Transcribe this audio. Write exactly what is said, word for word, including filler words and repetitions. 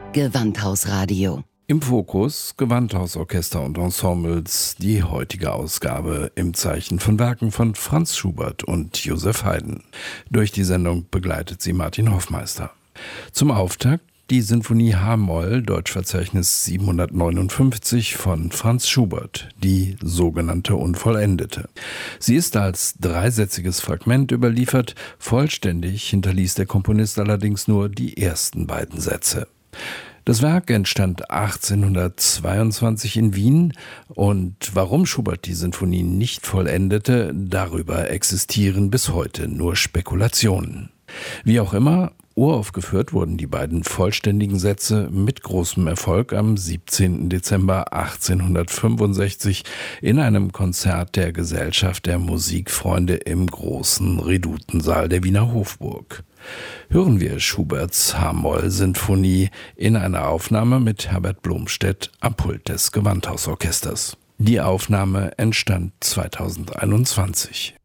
Gewandhausradio. Im Fokus Gewandhausorchester und Ensembles, die heutige Ausgabe im Zeichen von Werken von Franz Schubert und Joseph Haydn. Durch die Sendung begleitet sie Martin Hoffmeister. Zum Auftakt die Sinfonie H-Moll, Deutschverzeichnis siebenhundertneunundfünfzig von Franz Schubert, die sogenannte Unvollendete. Sie ist als dreisätziges Fragment überliefert, vollständig hinterließ der Komponist allerdings nur die ersten beiden Sätze. Das Werk entstand achtzehnhundertzweiundzwanzig in Wien und warum Schubert die Sinfonie nicht vollendete, darüber existieren bis heute nur Spekulationen. Wie auch immer, uraufgeführt wurden die beiden vollständigen Sätze mit großem Erfolg am siebzehnten Dezember achtzehnhundertfünfundsechzig in einem Konzert der Gesellschaft der Musikfreunde im großen Redutensaal der Wiener Hofburg. Hören wir Schuberts H-Moll-Sinfonie in einer Aufnahme mit Herbert Blomstedt am Pult des Gewandhausorchesters. Die Aufnahme entstand zweitausendeinundzwanzig.